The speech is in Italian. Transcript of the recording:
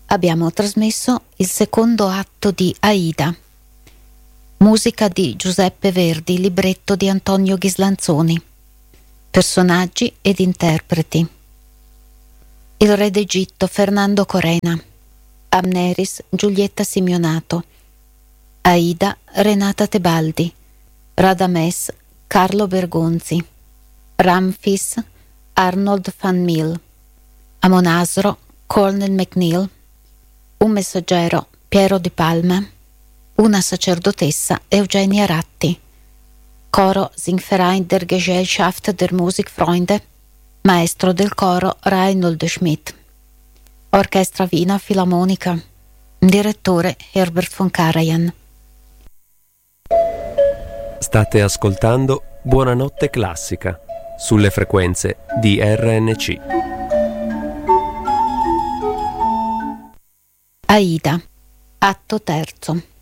abbiamo trasmesso il secondo atto di Aida, musica di Giuseppe Verdi, libretto di Antonio Ghislanzoni, personaggi ed interpreti: il re d'Egitto Fernando Corena, Amneris Giulietta Simionato, Aida Renata Tebaldi, Radames Carlo Bergonzi, Ramfis Arnold van Mil, Amonasro Colonel McNeil, un messaggero Piero Di Palma, una sacerdotessa Eugenia Ratti, coro Singverein der Gesellschaft der Musikfreunde, maestro del coro Reinhold Schmidt, orchestra Wiener Filarmonica, direttore Herbert von Karajan. State ascoltando Buonanotte Classica sulle frequenze di RNC. Aida, atto terzo.